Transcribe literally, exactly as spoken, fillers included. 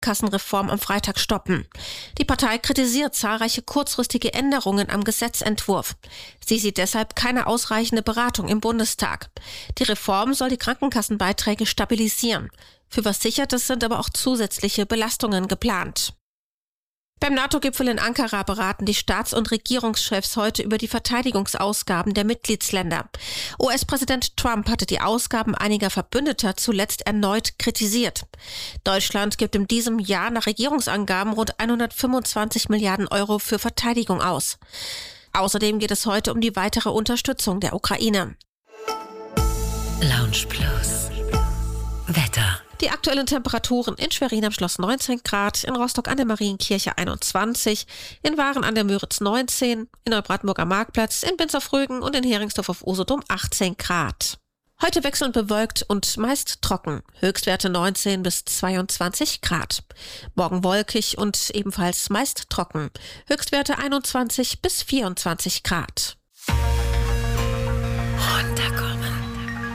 Krankenkassenreform am Freitag stoppen. Die Partei kritisiert zahlreiche kurzfristige Änderungen am Gesetzentwurf. Sie sieht deshalb keine ausreichende Beratung im Bundestag. Die Reform soll die Krankenkassenbeiträge stabilisieren. Für Versicherte sind aber auch zusätzliche Belastungen geplant. Beim NATO-Gipfel in Ankara beraten die Staats- und Regierungschefs heute über die Verteidigungsausgaben der Mitgliedsländer. U S-Präsident Trump hatte die Ausgaben einiger Verbündeter zuletzt erneut kritisiert. Deutschland gibt in diesem Jahr nach Regierungsangaben rund hundertfünfundzwanzig Milliarden Euro für Verteidigung aus. Außerdem geht es heute um die weitere Unterstützung der Ukraine. Lounge Plus. Wetter. Die aktuellen Temperaturen in Schwerin am Schloss neunzehn Grad, in Rostock an der Marienkirche einundzwanzig, in Waren an der Müritz neunzehn, in Neubrandenburg am Marktplatz, in Binz auf Rügen und in Heringsdorf auf Usedom achtzehn Grad. Heute wechselnd bewölkt und meist trocken, Höchstwerte neunzehn bis zweiundzwanzig Grad. Morgen wolkig und ebenfalls meist trocken, Höchstwerte einundzwanzig bis vierundzwanzig Grad.